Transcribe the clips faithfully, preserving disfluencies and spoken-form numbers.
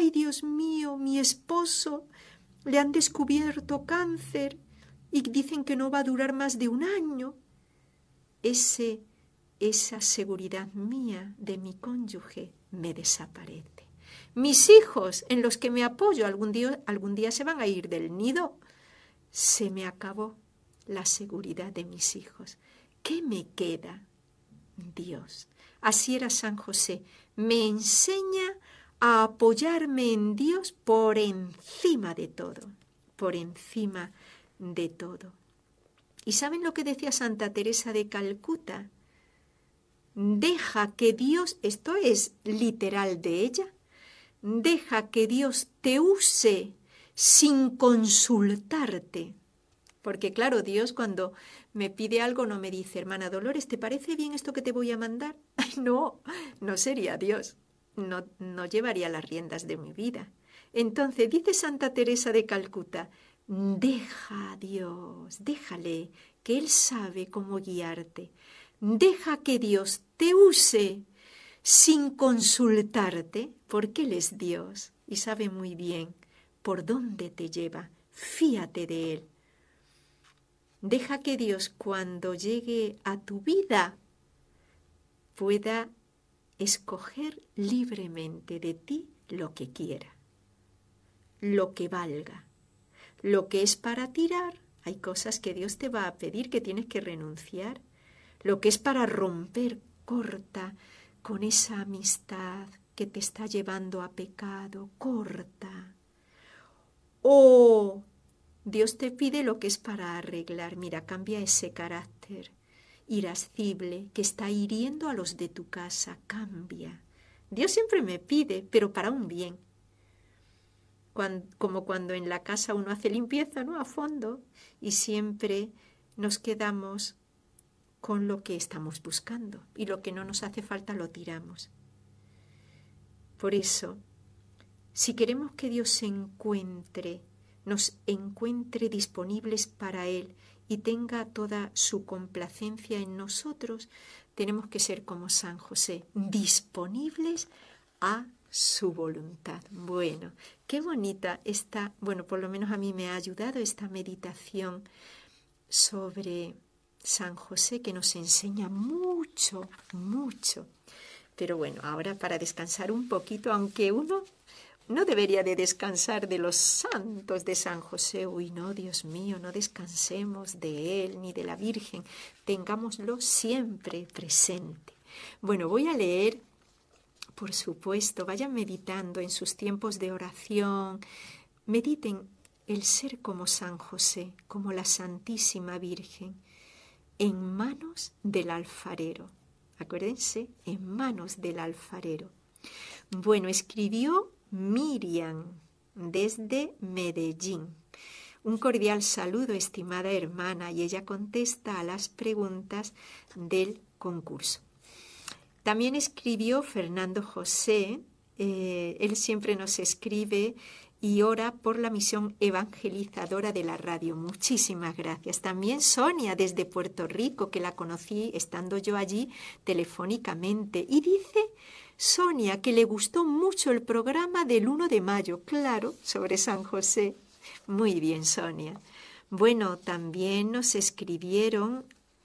ay Dios mío, mi esposo, le han descubierto cáncer y dicen que no va a durar más de un año. Ese, esa seguridad mía de mi cónyuge me desaparece. Mis hijos, en los que me apoyo, algún día, algún día se van a ir del nido. Se me acabó la seguridad de mis hijos. ¿Qué me queda? Dios. Así era San José. Me enseña a apoyarme en Dios por encima de todo, por encima de todo. ¿Y saben lo que decía Santa Teresa de Calcuta? Deja que Dios, esto es literal de ella, deja que Dios te use sin consultarte. Porque claro, Dios cuando me pide algo no me dice, hermana Dolores, ¿te parece bien esto que te voy a mandar? Ay, no, no sería Dios, no, no llevaría las riendas de mi vida. Entonces dice Santa Teresa de Calcuta, deja a Dios, déjale, que Él sabe cómo guiarte. Deja que Dios te use sin consultarte, porque Él es Dios y sabe muy bien por dónde te lleva. Fíate de Él. Deja que Dios, cuando llegue a tu vida, pueda escoger libremente de ti lo que quiera, lo que valga. Lo que es para tirar, hay cosas que Dios te va a pedir que tienes que renunciar. Lo que es para romper, corta con esa amistad que te está llevando a pecado, corta. O Dios te pide lo que es para arreglar. Mira, cambia ese carácter irascible que está hiriendo a los de tu casa, cambia. Dios siempre me pide, pero para un bien. Cuando, como cuando en la casa uno hace limpieza, ¿no? A fondo, y siempre nos quedamos con lo que estamos buscando y lo que no nos hace falta lo tiramos. Por eso, si queremos que Dios se encuentre, nos encuentre disponibles para Él y tenga toda su complacencia en nosotros, tenemos que ser como San José, disponibles a su voluntad. Bueno, qué bonita esta, bueno, por lo menos a mí me ha ayudado esta meditación sobre San José, que nos enseña mucho, mucho. Pero bueno, ahora para descansar un poquito, aunque uno no debería de descansar de los santos de San José. Uy, no, Dios mío, no descansemos de él ni de la Virgen. Tengámoslo siempre presente. Bueno, voy a leer, por supuesto, vayan meditando en sus tiempos de oración. Mediten el ser como San José, como la Santísima Virgen, en manos del alfarero. Acuérdense, en manos del alfarero. Bueno, escribió Miriam desde Medellín. Un cordial saludo, estimada hermana, y ella contesta a las preguntas del concurso. También escribió Fernando José, eh, él siempre nos escribe y ora por la misión evangelizadora de la radio. Muchísimas gracias. También Sonia desde Puerto Rico, que la conocí estando yo allí telefónicamente. Y dice Sonia que le gustó mucho el programa del uno de mayo, claro, sobre San José. Muy bien, Sonia. Bueno, también nos escribieron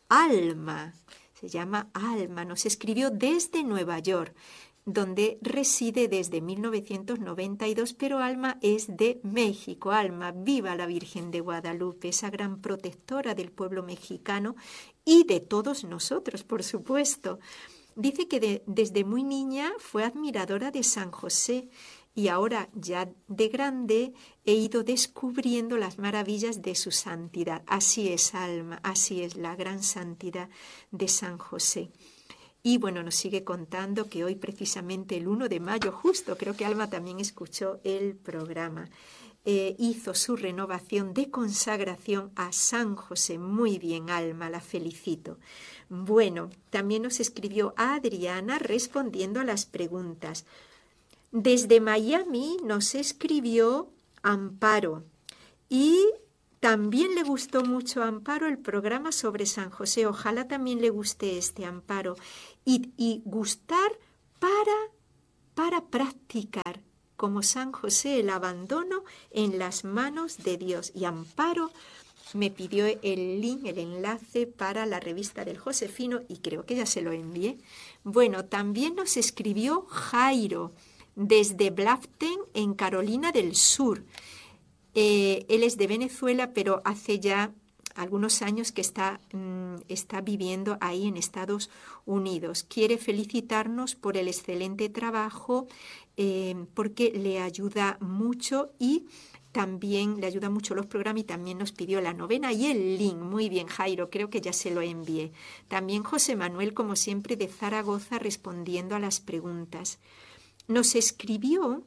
Alma, se llama Alma, nos escribió desde Nueva York, donde reside desde mil novecientos noventa y dos, pero Alma es de México. Alma, viva la Virgen de Guadalupe, esa gran protectora del pueblo mexicano y de todos nosotros, por supuesto. Dice que de, desde muy niña fue admiradora de San José y ahora ya de grande he ido descubriendo las maravillas de su santidad. Así es, Alma, así es la gran santidad de San José. Y bueno, nos sigue contando que hoy precisamente el uno de mayo, justo, creo que Alma también escuchó el programa, eh, hizo su renovación de consagración a San José. Muy bien, Alma, la felicito. Bueno, también nos escribió Adriana respondiendo a las preguntas. Desde Miami nos escribió Amparo y también le gustó mucho a Amparo el programa sobre San José. Ojalá también le guste este, Amparo. Y, y gustar para, para practicar, como San José, el abandono en las manos de Dios. Y Amparo me pidió el link, el enlace para la revista del Josefino y creo que ya se lo envié. Bueno, también nos escribió Jairo desde Bluffton, en Carolina del Sur. Eh, él es de Venezuela, pero hace ya algunos años que está, mmm, está viviendo ahí en Estados Unidos. Quiere felicitarnos por el excelente trabajo eh, porque le ayuda mucho y también le ayuda mucho los programas y también nos pidió la novena y el link. Muy bien, Jairo, creo que ya se lo envié. También José Manuel, como siempre, de Zaragoza, respondiendo a las preguntas. Nos escribió,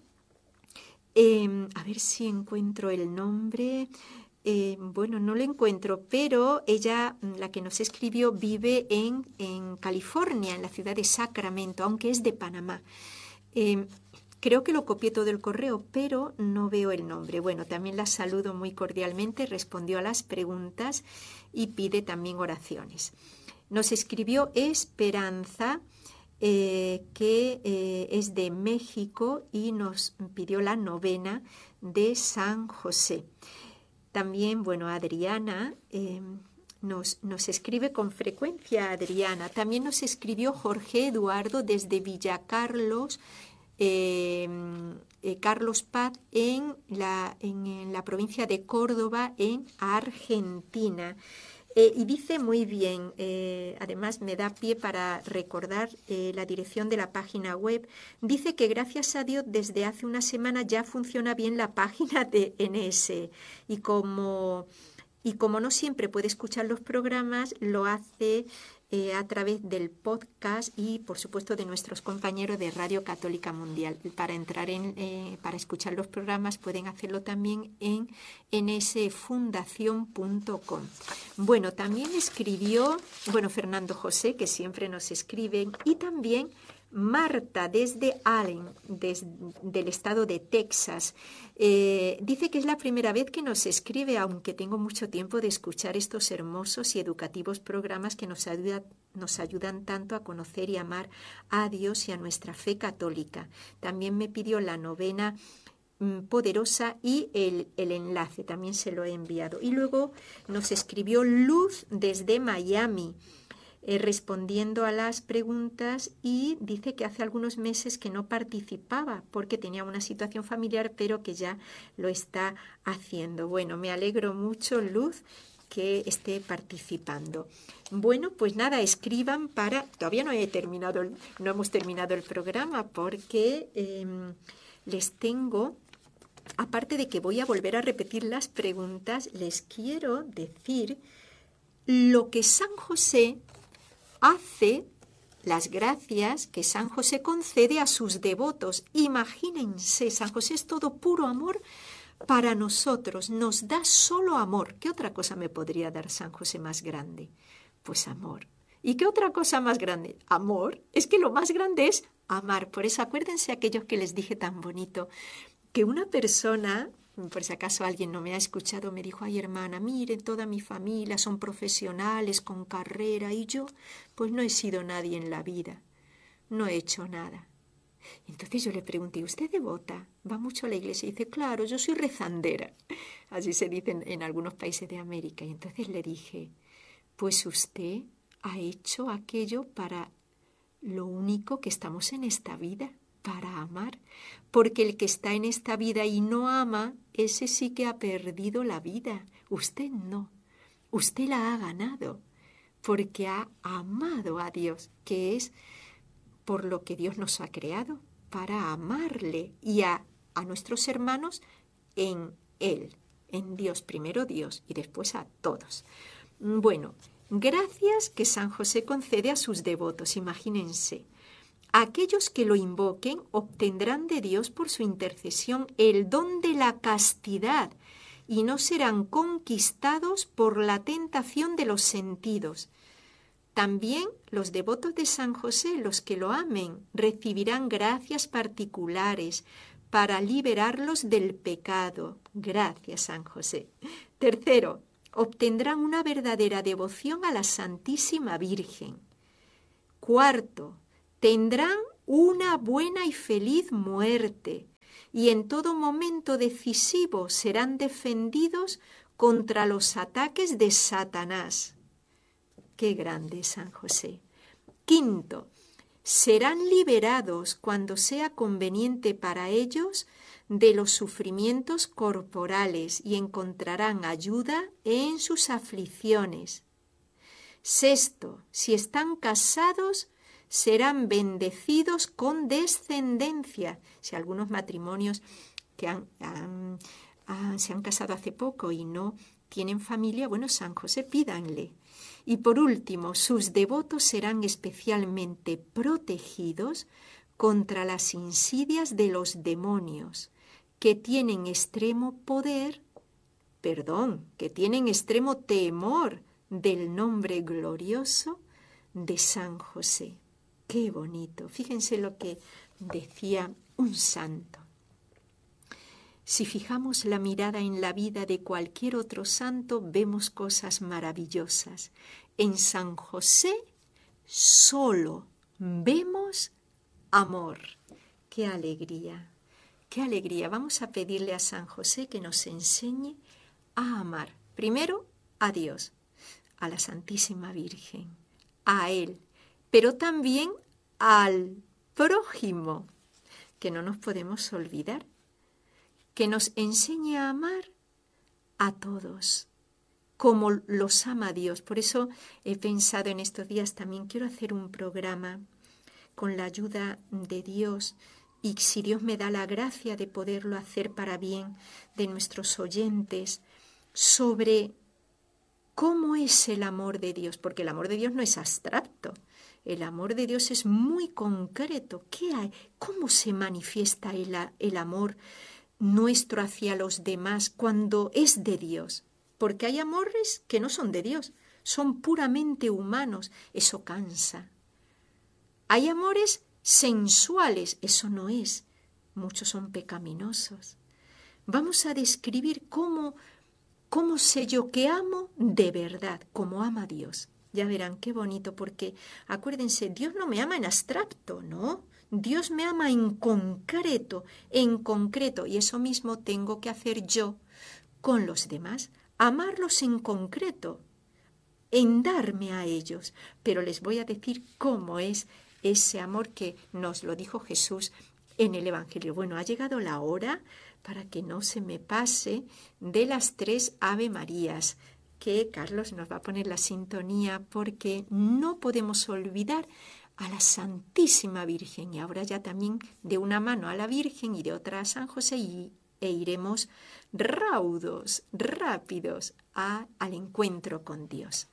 eh, a ver si encuentro el nombre, eh, bueno, no lo encuentro, pero ella, la que nos escribió, vive en, en California, en la ciudad de Sacramento, aunque es de Panamá. Eh, Creo que lo copié todo el correo, pero no veo el nombre. Bueno, también la saludo muy cordialmente, respondió a las preguntas y pide también oraciones. Nos escribió Esperanza, eh, que eh, es de México y nos pidió la novena de San José. También, bueno, Adriana... Eh, Nos, nos escribe con frecuencia Adriana. También nos escribió Jorge Eduardo desde Villacarlos, eh, eh, Carlos Paz, en la, en, en la provincia de Córdoba, en Argentina. Eh, y dice muy bien, eh, además me da pie para recordar eh, la dirección de la página web. Dice que gracias a Dios desde hace una semana ya funciona bien la página de N S. Y como... Y como no siempre puede escuchar los programas, lo hace eh, a través del podcast y, por supuesto, de nuestros compañeros de Radio Católica Mundial. Para entrar en, eh, para escuchar los programas pueden hacerlo también en ene ese fundación punto com. Bueno, también escribió, bueno, Fernando José, que siempre nos escriben, y también Marta desde Allen, desde, del estado de Texas. Eh, dice que es la primera vez que nos escribe, aunque tengo mucho tiempo de escuchar estos hermosos y educativos programas que nos, ayuda, nos ayudan tanto a conocer y amar a Dios y a nuestra fe católica. También me pidió la novena mm, poderosa y el, el enlace, también se lo he enviado. Y luego nos escribió Luz desde Miami, Eh, respondiendo a las preguntas, y dice que hace algunos meses que no participaba porque tenía una situación familiar, pero que ya lo está haciendo. Bueno, me alegro mucho, Luz, que esté participando. Bueno, pues nada, escriban para... Todavía no he terminado, el, no hemos terminado el programa porque eh, les tengo... Aparte de que voy a volver a repetir las preguntas, les quiero decir lo que San José hace, las gracias que San José concede a sus devotos. Imagínense, San José es todo puro amor para nosotros, nos da solo amor. ¿Qué otra cosa me podría dar San José más grande? Pues amor. ¿Y qué otra cosa más grande? Amor. Es que lo más grande es amar. Por eso acuérdense aquellos que les dije tan bonito, que una persona... Por si acaso alguien no me ha escuchado, me dijo, ay hermana, mire, toda mi familia son profesionales con carrera y yo pues no he sido nadie en la vida, no he hecho nada. Entonces yo le pregunté, ¿usted es devota? ¿Va mucho a la iglesia? Y dice, claro, yo soy rezandera. Así se dice en, en algunos países de América. Y entonces le dije, pues usted ha hecho aquello para lo único que estamos en esta vida, para amar, porque el que está en esta vida y no ama, ese sí que ha perdido la vida. Usted no, usted la ha ganado, porque ha amado a Dios, que es por lo que Dios nos ha creado, para amarle y a, a nuestros hermanos en Él, en Dios, primero Dios y después a todos. Bueno, gracias que San José concede a sus devotos, imagínense. Aquellos que lo invoquen obtendrán de Dios por su intercesión el don de la castidad y no serán conquistados por la tentación de los sentidos. También los devotos de San José, los que lo amen, recibirán gracias particulares para liberarlos del pecado. Gracias, San José. Tercero, obtendrán una verdadera devoción a la Santísima Virgen. Cuarto, tendrán una buena y feliz muerte y en todo momento decisivo serán defendidos contra los ataques de Satanás. ¡Qué grande San José! Quinto, serán liberados cuando sea conveniente para ellos de los sufrimientos corporales y encontrarán ayuda en sus aflicciones. Sexto, si están casados, serán bendecidos con descendencia. Si algunos matrimonios que han, han, han, se han casado hace poco y no tienen familia, bueno, San José, pídanle. Y por último, sus devotos serán especialmente protegidos contra las insidias de los demonios, que tienen extremo poder, perdón, que tienen extremo temor del nombre glorioso de San José. ¡Qué bonito! Fíjense lo que decía un santo. Si fijamos la mirada en la vida de cualquier otro santo, vemos cosas maravillosas. En San José solo vemos amor. ¡Qué alegría! ¡Qué alegría! Vamos a pedirle a San José que nos enseñe a amar. Primero, a Dios, a la Santísima Virgen, a Él, pero también al prójimo, que no nos podemos olvidar, que nos enseñe a amar a todos, como los ama Dios. Por eso he pensado en estos días, también quiero hacer un programa con la ayuda de Dios, y si Dios me da la gracia de poderlo hacer para bien de nuestros oyentes, sobre cómo es el amor de Dios, porque el amor de Dios no es abstracto, el amor de Dios es muy concreto. ¿Qué hay? ¿Cómo se manifiesta el, el amor nuestro hacia los demás cuando es de Dios? Porque hay amores que no son de Dios, son puramente humanos, eso cansa. Hay amores sensuales, eso no es, muchos son pecaminosos. Vamos a describir cómo, cómo sé yo que amo de verdad, como ama Dios. Ya verán qué bonito, porque acuérdense, Dios no me ama en abstracto, ¿no? Dios me ama en concreto, en concreto, y eso mismo tengo que hacer yo con los demás, amarlos en concreto, en darme a ellos. Pero les voy a decir cómo es ese amor que nos lo dijo Jesús en el Evangelio. Bueno, ha llegado la hora, para que no se me pase, de las tres Ave Marías, que Carlos nos va a poner la sintonía, porque no podemos olvidar a la Santísima Virgen, y ahora ya también de una mano a la Virgen y de otra a San José, y, e iremos raudos, rápidos a, al encuentro con Dios.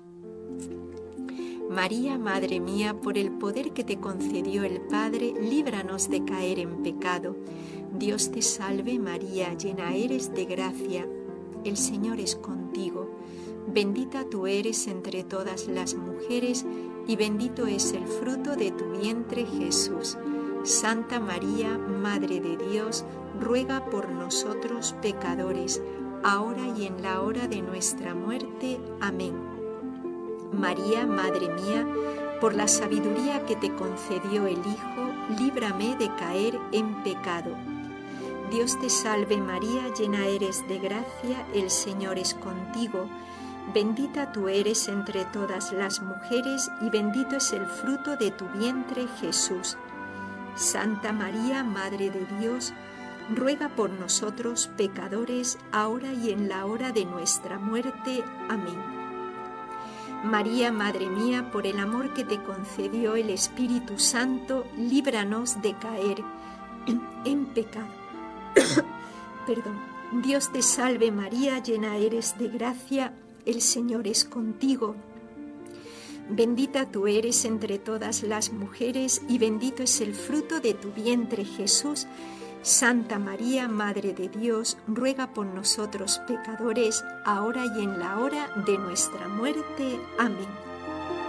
María, Madre mía, por el poder que te concedió el Padre, líbranos de caer en pecado. Dios te salve María, llena eres de gracia, el Señor es contigo. Bendita tú eres entre todas las mujeres, y bendito es el fruto de tu vientre, Jesús. Santa María, Madre de Dios, ruega por nosotros pecadores, ahora y en la hora de nuestra muerte. Amén. María, Madre mía, por la sabiduría que te concedió el Hijo, líbrame de caer en pecado. Dios te salve María, llena eres de gracia, el Señor es contigo. Bendita tú eres entre todas las mujeres, y bendito es el fruto de tu vientre, Jesús. Santa María, Madre de Dios, ruega por nosotros pecadores, ahora y en la hora de nuestra muerte. Amén. María, Madre mía, por el amor que te concedió el Espíritu Santo, líbranos de caer en pecado. Perdón. Dios te salve María, llena eres de gracia, el Señor es contigo. Bendita tú eres entre todas las mujeres, y bendito es el fruto de tu vientre, Jesús. Santa María, Madre de Dios, ruega por nosotros pecadores, ahora y en la hora de nuestra muerte. Amén.